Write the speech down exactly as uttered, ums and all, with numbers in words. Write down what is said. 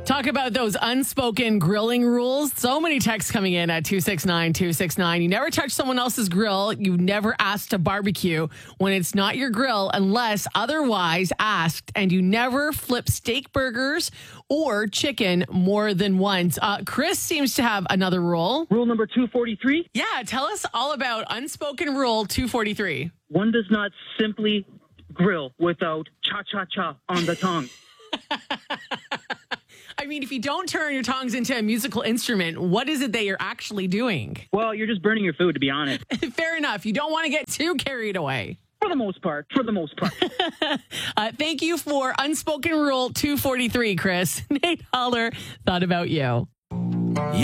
Talk about those unspoken grilling rules. So many texts coming in at two six nine, two six nine. You never touch someone else's grill. You never ask to barbecue when it's not your grill unless otherwise asked. And you never flip steak burgers or chicken more than once. Uh, Chris seems to have another rule. Rule number two forty-three. Yeah, tell us all about unspoken rule two forty-three. One does not simply grill without cha-cha-cha on the tongue. I mean, if you don't turn your tongues into a musical instrument, what is it that you're actually doing? Well, you're just burning your food, to be honest. Fair enough. You don't want to get too carried away. For the most part. For the most part. uh, thank you for Unspoken Rule two forty-three, Chris. Nate Holler thought about you.